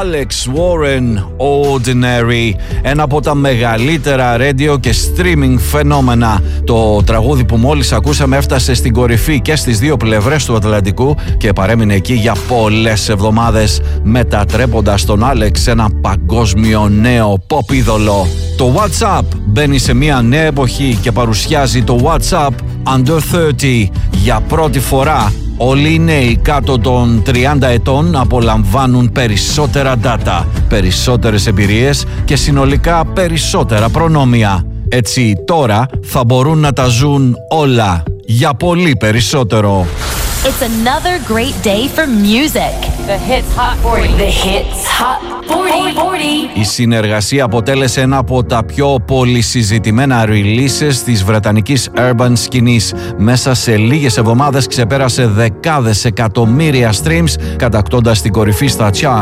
Alex Warren, Ordinary, ένα από τα μεγαλύτερα radio και streaming φαινόμενα. Το τραγούδι που μόλις ακούσαμε έφτασε στην κορυφή και στις δύο πλευρές του Ατλαντικού και παρέμεινε εκεί για πολλές εβδομάδες, μετατρέποντας τον Alex σε ένα παγκόσμιο νέο pop είδωλο. Το WhatsApp μπαίνει σε μια νέα εποχή και παρουσιάζει το WhatsApp Under 30 για πρώτη φορά. Όλοι οι νέοι κάτω των 30 ετών απολαμβάνουν περισσότερα data, περισσότερες εμπειρίες και συνολικά περισσότερα προνόμια. Έτσι τώρα θα μπορούν να τα ζουν όλα για πολύ περισσότερο. It's another great day for music. The Hits Hot 40. The Hits Hot 40. Η συνεργασία αποτέλεσε ένα από τα πιο πολυσυζητημένα releases της βρετανικής urban σκηνής. Μέσα σε λίγες εβδομάδες ξεπέρασε δεκάδες εκατομμύρια streams, κατακτώντας την κορυφή στα charts.